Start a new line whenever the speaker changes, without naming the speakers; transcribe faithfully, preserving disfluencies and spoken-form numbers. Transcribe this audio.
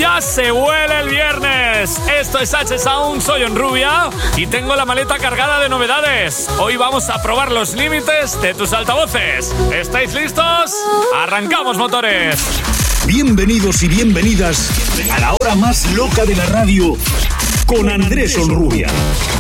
Ya se huele el viernes. Esto es H-Sound, soy Onrubia y tengo la maleta cargada de novedades. Hoy vamos a probar los límites de tus altavoces. ¿Estáis listos? ¡Arrancamos motores!
Bienvenidos y bienvenidas a la hora más loca de la radio con Andrés Onrubia.